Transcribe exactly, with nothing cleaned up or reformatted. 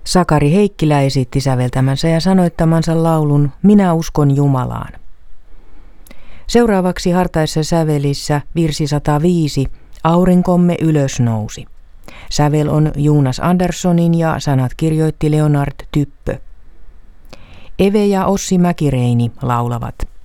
Sakari Heikkilä esitti säveltämänsä ja sanoittamansa laulun Minä uskon Jumalaan. Seuraavaksi hartaissa sävelissä virsi sata viisi Aurinkomme ylös nousi. Sävel on Jonas Anderssonin ja sanat kirjoitti Leonard Typpö. Eve ja Ossi Mäkireini laulavat.